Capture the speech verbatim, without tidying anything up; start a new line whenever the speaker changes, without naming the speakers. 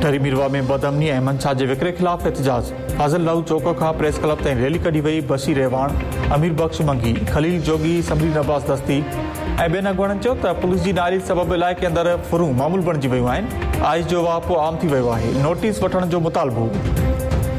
डरी मिरवा में बदअमनी ऐं मंशा जे विकिरे ख़िलाफ़ एहतजाज। फाज़िल लहू चौक खां प्रेस क्लब ताईं रैली कढी वई। बशीर रेवाण, अमीर बख्श मंगी, खलील जोगी, समरीन अब्बास दस्ती ऐं ॿियनि अॻुवाणनि चयो त पुलिस जी नाइली सबबि इलाइक़े अंदरि फुरूं मामूल बणिजी वियूं आहिनि। आइस जो वापो आम थी वियो आहे। नोटिस वठण जो मुतालबो।